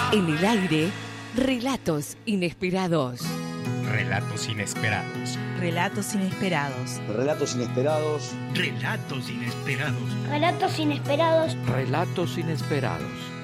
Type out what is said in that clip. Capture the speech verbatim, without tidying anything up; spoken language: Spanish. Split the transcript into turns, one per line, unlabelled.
En el aire, relatos inesperados.
Relatos inesperados.
Relatos inesperados.
Relatos inesperados.
Relatos inesperados.
Relatos inesperados.
Relatos inesperados.